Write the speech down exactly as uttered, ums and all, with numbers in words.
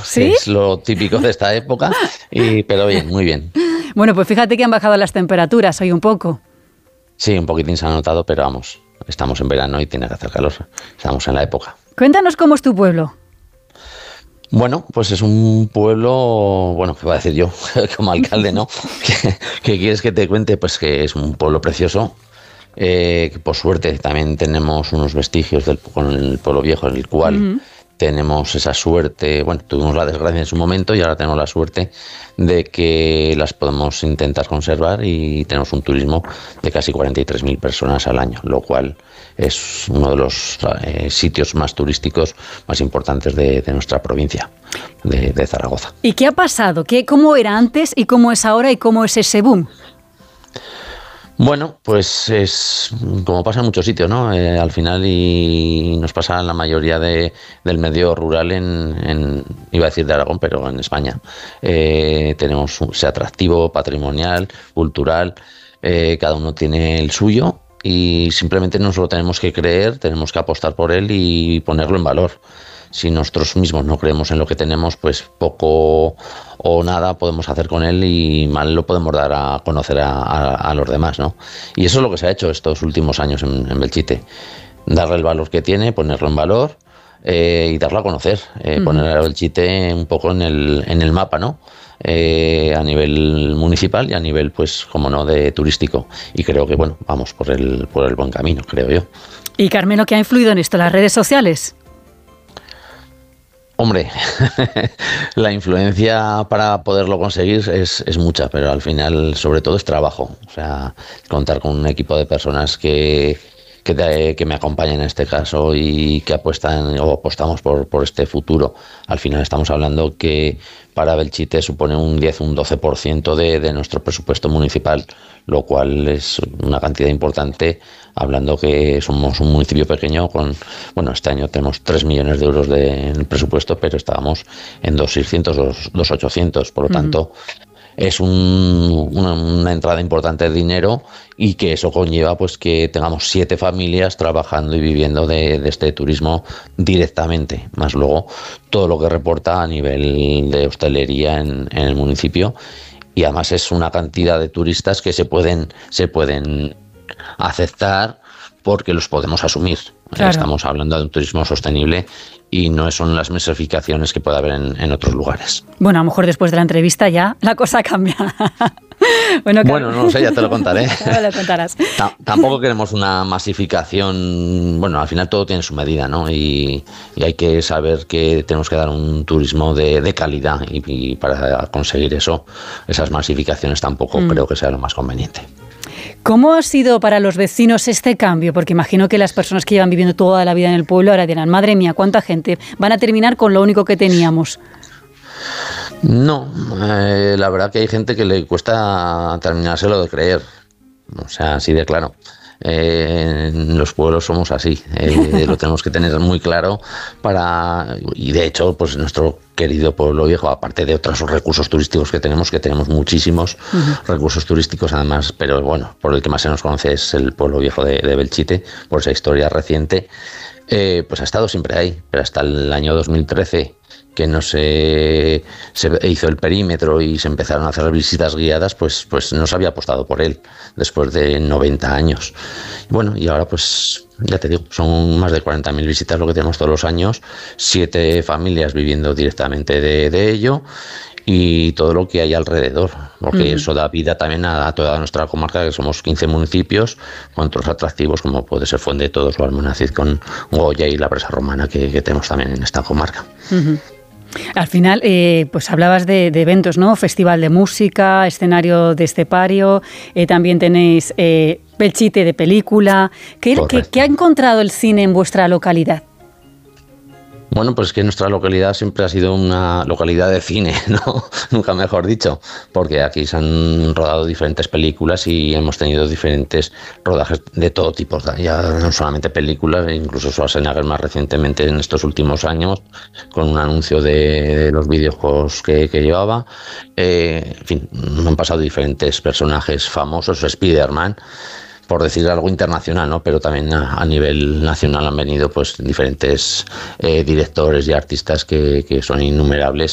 ¿Sí? Es lo típico de esta época, y, pero bien, muy bien. Bueno, pues fíjate que han bajado las temperaturas hoy un poco. Sí, un poquitín se ha notado, pero vamos, estamos en verano y tiene que hacer calor. Estamos en la época. Cuéntanos cómo es tu pueblo. Bueno, pues es un pueblo, bueno, ¿qué voy a decir yo como alcalde, no? ¿Qué, qué quieres que te cuente? Pues que es un pueblo precioso, eh, que por suerte también tenemos unos vestigios del con el pueblo viejo, en el cual uh-huh. tenemos esa suerte, bueno, tuvimos la desgracia en su momento y ahora tenemos la suerte de que las podemos intentar conservar y tenemos un turismo de casi cuarenta y tres mil personas al año, lo cual es uno de los eh, sitios más turísticos más importantes de, de nuestra provincia, de, de Zaragoza. ¿Y qué ha pasado? ¿Qué, ¿Cómo era antes y cómo es ahora y cómo es ese boom? Bueno, pues es como pasa en muchos sitios, ¿no? Eh, al final y nos pasa en la mayoría de, del medio rural en, en, iba a decir de Aragón, pero en España. Eh, tenemos ese atractivo patrimonial, cultural, eh, cada uno tiene el suyo y simplemente nos lo tenemos que creer, tenemos que apostar por él y ponerlo en valor. Si nosotros mismos no creemos en lo que tenemos, pues poco o nada podemos hacer con él y mal lo podemos dar a conocer a, a, a los demás, ¿no? Y eso es lo que se ha hecho estos últimos años en, en Belchite. Darle el valor que tiene, ponerlo en valor eh, y darlo a conocer. Eh, uh-huh. Poner a Belchite un poco en el, en el mapa, ¿no? Eh, a nivel municipal y a nivel, pues, como no, de turístico. Y creo que, bueno, vamos por el, por el buen camino, creo yo. ¿Y Carmelo, qué ha influido en esto? ¿Las redes sociales? Hombre, la influencia para poderlo conseguir es, es mucha, pero al final sobre todo es trabajo. O sea, contar con un equipo de personas que, que, te, que me acompañen en este caso y que apuestan o apostamos por, por este futuro. Al final estamos hablando que para Belchite supone un diez, un doce por ciento de, de nuestro presupuesto municipal, lo cual es una cantidad importante, hablando que somos un municipio pequeño con, bueno, este año tenemos tres millones de euros de, en el presupuesto, pero estábamos en dos mil seiscientos, dos mil ochocientos, por lo uh-huh. tanto es un, una, una entrada importante de dinero y que eso conlleva pues que tengamos siete familias trabajando y viviendo de, de este turismo directamente, más luego todo lo que reporta a nivel de hostelería en, en el municipio, y además es una cantidad de turistas que se pueden, se pueden aceptar porque los podemos asumir. Claro. Estamos hablando de un turismo sostenible y no son las masificaciones que puede haber en, en otros lugares. Bueno, a lo mejor después de la entrevista ya la cosa cambia. bueno, bueno, no lo sé, ya te lo contaré. No lo contarás. T- tampoco queremos una masificación, bueno, al final todo tiene su medida, ¿no? Y, y hay que saber que tenemos que dar un turismo de, de calidad y, y para conseguir eso, esas masificaciones tampoco mm. creo que sea lo más conveniente. ¿Cómo ha sido para los vecinos este cambio? Porque imagino que las personas que llevan viviendo toda la vida en el pueblo ahora dirán, madre mía, ¿cuánta gente? Van a terminar con lo único que teníamos. No, eh, la verdad que hay gente que le cuesta terminárselo de creer. O sea, así de claro. Eh, en los pueblos somos así, eh, lo tenemos que tener muy claro para, y de hecho pues nuestro querido pueblo viejo, aparte de otros recursos turísticos que tenemos, que tenemos muchísimos uh-huh. recursos turísticos además, pero bueno, por el que más se nos conoce es el pueblo viejo de, de Belchite, por esa historia reciente, eh, pues ha estado siempre ahí, pero hasta el año dos mil trece que no se, se hizo el perímetro y se empezaron a hacer visitas guiadas, pues, pues no se había apostado por él después de noventa años. Bueno, y ahora pues ya te digo, son más de cuarenta mil visitas lo que tenemos todos los años, siete familias viviendo directamente de, de ello y todo lo que hay alrededor, porque uh-huh. eso da vida también a, a toda nuestra comarca, que somos quince municipios, con otros atractivos como puede ser Fuente de Todos o Almonacid con Goya y la Presa Romana que, que tenemos también en esta comarca. Uh-huh. Al final, eh, pues hablabas de, de eventos, ¿no? Festival de música, escenario de estepario, eh, también tenéis eh, Belchite de película. ¿Qué, ¿qué, ¿Qué ha encontrado el cine en vuestra localidad? Bueno, pues que nuestra localidad siempre ha sido una localidad de cine, ¿no? Nunca mejor dicho, porque aquí se han rodado diferentes películas y hemos tenido diferentes rodajes de todo tipo, ya no solamente películas, incluso Schwarzenegger más recientemente en estos últimos años, con un anuncio de, de los videojuegos que, que llevaba. Eh, en fin, han pasado diferentes personajes famosos, Spider-Man, por decir algo internacional, ¿no? Pero también a, a nivel nacional han venido pues diferentes eh, directores y artistas que, que son innumerables